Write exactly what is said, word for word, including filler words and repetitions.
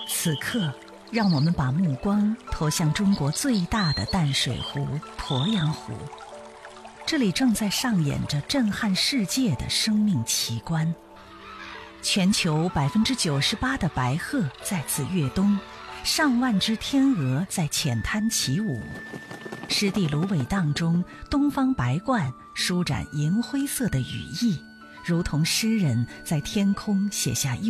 此刻，让我们把目光投向中国最大的淡水湖鄱阳湖，这里正在上演着震撼世界的生命奇观。全球百分之九十八的白鹤在此跃冬，上万只天鹅在浅滩起舞。湿地芦苇荡中，东方白鹳舒展银灰色的羽翼，如同诗人在天空写下